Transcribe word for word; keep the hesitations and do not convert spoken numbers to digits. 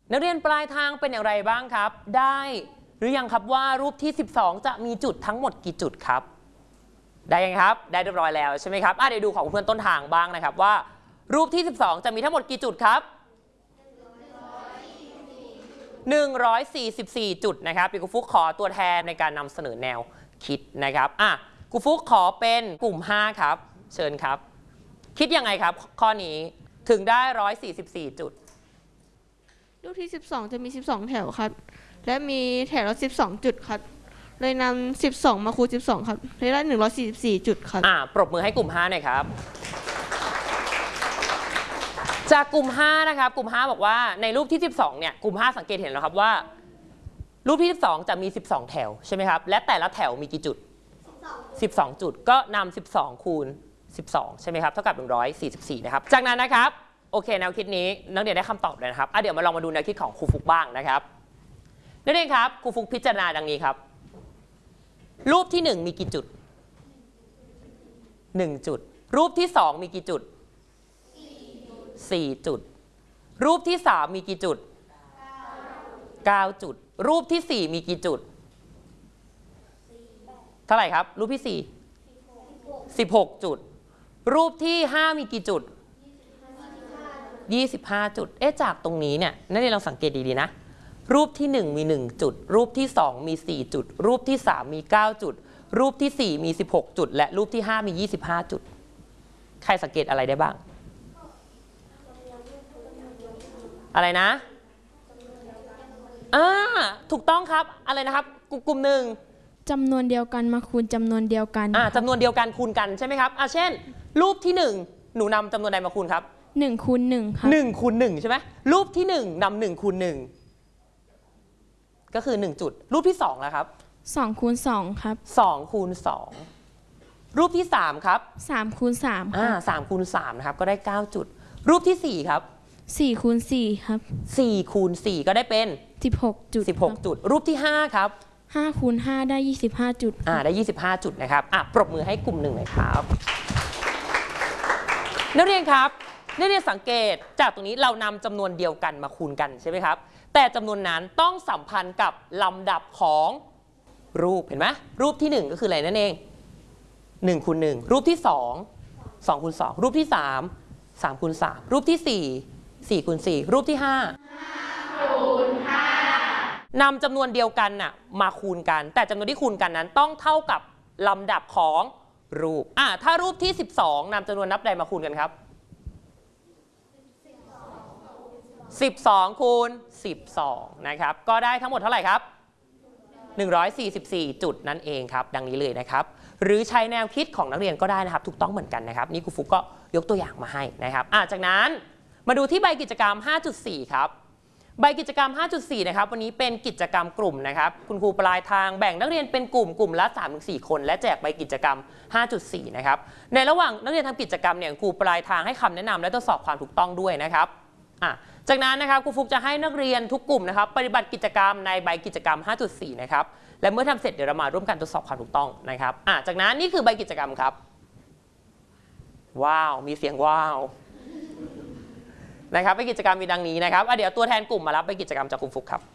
นักเรียนปลายทางเป็นอย่างไรบ้างครับได้หรือยังครับว่ารูปที่สิบสองจะมีจุดทั้งหมดกี่จุดครับได้ยังครับได้เรียบร้อยแล้วใช่ไหมครับอ่ะเดี๋ยวดูของเพื่อนต้นทางบ้างนะครับว่ารูปที่สิบสองจะมีทั้งหมดกี่จุดครับหนึ่งร้อยสี่สิบสี่จุดนะครับพี่กุฟุกขอตัวแทนในการนำเสนอแนวคิดนะครับอ่ะกุฟุกขอเป็นกลุ่มห้าครับเชิญครับคิดยังไงครับข้อนี้ถึงได้หนึ่งร้อยสี่สิบสี่จุดรูปที่สิบสองจะมีสิบสองแถวครับและมีแถวละสิบสองจุดครับเลยนำสิบสองมาคูณสิบสองครับเลยได้หนึ่งร้อยสี่สิบสี่จุดครับอ่าปรบมือให้กลุ่มห้าหน่อยครับจากกลุ่มห้านะครับกลุ่มห้าบอกว่าในรูปที่สิบสองเนี่ยกลุ่มห้าสังเกตเห็นแล้วครับว่ารูปที่สิบสองจะมีสิบสองแถวใช่ไหมครับและแต่ละแถวมีกี่จุดสิบสองจุดก็นำสิบสองคูณสิบสองใช่ไหมครับเท่ากับหนึ่งร้อยสี่สิบสี่นะครับจากนั้นนะครับโอเคแนวคิดนี้นักเรียนได้คำตอบเลยนะครับอ่ะเดี๋ยวมาลองมาดูแนวคิดของครูฟุกบ้างนะครับนักเรียนครับครูฟุกพิจารณาดังนี้ครับรูปที่หนึ่งมีกี่จุดหนึ่งจุดรูปที่สองมีกี่จุดสี่จุดรูปที่สามมีกี่จุดเก้าจุดรูปที่สี่มีกี่จุดเท่าไหร่ครับรูปที่สี่สิบหกจุดรูปที่ห้ามีกี่จุดยี่สิบห้าจุดเอ๊ะจากตรงนี้เนี่ยนักเรียนลองสังเกตดีๆนะรูปที่หนึ่งมีหนึ่งจุดรูปที่สองมีสี่จุดรูปที่สามมีเก้าจุดรูปที่สี่มีสิบหกจุดและรูปที่ห้ามียี่สิบห้าจุดใครสังเกตอะไรได้บ้างอะไรนะอ่าถูกต้องครับอะไรนะครับกลุ่มหนึ่งจำนวนเดียวกันมาคูณจำนวนเดียวกันอ่าจำนวนเดียวกันคูณกันใช่ไหมครับอ่าเช่นรูปที่หนึ่งหนูนำจำนวนใดมาคูณครับหนึ่งคูณหนึ่งครับหนึ่งคูณหนึ่งใช่ไหมรูปที่หนึ่งนำหนึ่งคูณหนึ่งก็คือหนึ่งจุดรูปที่สองแล้วครับสองคูณสองครับสองคูณสองรูปที่สามครับสามคูณสามอ่าสามคูณสามนะครับก็ได้เก้าจุดรูปที่สี่ครับสี่คูณสี่ครับสี่คูณสี่ก็ได้เป็นสิบหกจุดสิบหกจุดรูปที่ห้าครับห้าคูณห้าได้ยี่สิบห้าจุดอ่าได้ยี่สิบห้าจุดนะครับอ่ะปรบมือให้กลุ่มหนึ่งเลยครับนักเรียนครับนักเรียนสังเกตจากตรงนี้เรานำจำนวนเดียวกันมาคูณกันใช่ไหมครับแต่จำนวนนั้นต้องสัมพันธ์กับลำดับของรูปเห็นไหมรูปที่หนึ่งก็คืออะไรนั่นเองหนึ่งคูณหนึ่งรูปที่สองสองคูณสองรูปที่สามสามคูณสามรูปที่สี่สี่คูณสี่รูปที่ห้าคูณห้านำจำนวนเดียวกันน่ะมาคูณกันแต่จำนวนที่คูณกันนั้นต้องเท่ากับลำดับของรูปอ่ะถ้ารูปที่สิบสองนำจำนวนนับใดมาคูณกันครับสิบสองคูณสิบสองนะครับก็ได้ทั้งหมดเท่าไหร่ครับหนึ่งร้อยสี่สิบสี่จุดนั่นเองครับดังนี้เลยนะครับหรือใช้แนวคิดของนักเรียนก็ได้นะครับถูกต้องเหมือนกันนะครับนี่ครูฟุกก็ยกตัวอย่างมาให้นะครับอ่ะจากนั้นมาดูที่ใบกิจกรรม ห้าจุดสี่ ครับใบกิจกรรม ห้าจุดสี่ นะครับวันนี้เป็นกิจกรรมกลุ่มนะครับคุณครูปลายทางแบ่งนักเรียนเป็นกลุ่มกลุ่มละ สามถึงสี่ คนและแจกใบกิจกรรม ห้าจุดสี่ นะครับในระหว่างนักเรียนทำกิจกรรมเนี่ยครูปลายทางให้คำแนะนำและทดสอบความถูกต้องด้วยนะครับอ่ะจากนั้นนะครับครูฟุกจะให้นักเรียนทุกกลุ่มนะครับปฏิบัติกิจกรรมในใบกิจกรรม ห้าจุดสี่ นะครับและเมื่อทำเสร็จเดี๋ยวเรามาร่วมกันทดสอบความถูกต้องนะครับอ่ะจากนั้นนี่คือใบกิจกรรมครับว้าวมีเสียงว้าวนะครับใบกิจกรรมมีดังนี้นะครับอ่ะเดี๋ยวตัวแทนกลุ่มมารับใบกิจกรรมจากครูฟุกครับ